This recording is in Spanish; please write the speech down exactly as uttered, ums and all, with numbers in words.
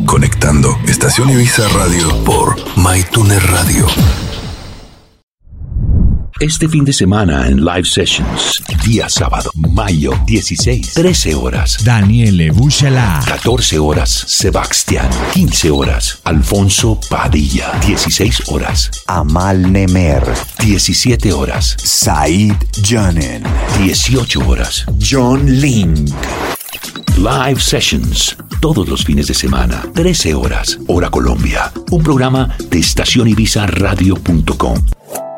Conectando Estación Ibiza Radio por MyTuner Radio. Este fin de semana en Live Sessions, día sábado, mayo dieciséis, trece horas, Daniele Buchala. catorce horas, Sebastián, quince horas, Alfonso Padilla, dieciséis horas, Amal Nemer, diecisiete horas, Said Janen, dieciocho horas, John Link. Live Sessions, todos los fines de semana, trece horas, hora Colombia. Un programa de estación ibiza radio punto com.